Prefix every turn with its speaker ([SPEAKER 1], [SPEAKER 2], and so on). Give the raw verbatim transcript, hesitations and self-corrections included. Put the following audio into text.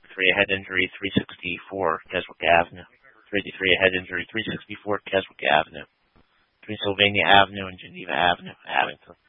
[SPEAKER 1] fifty-three, a head injury, three sixty-four, Keswick Avenue. three eighty-three, a head injury, three sixty-four, Keswick Avenue. Pennsylvania Avenue and Geneva Avenue, Abington.